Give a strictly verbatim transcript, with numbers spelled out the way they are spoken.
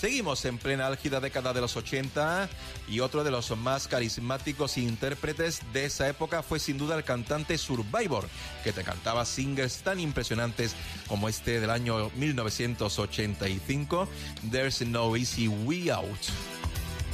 Seguimos en plena álgida década de los ochenta y otro de los más carismáticos intérpretes de esa época fue sin duda el cantante Survivor, que te cantaba singles tan impresionantes como este del año mil novecientos ochenta y cinco, There's No Easy Way Out.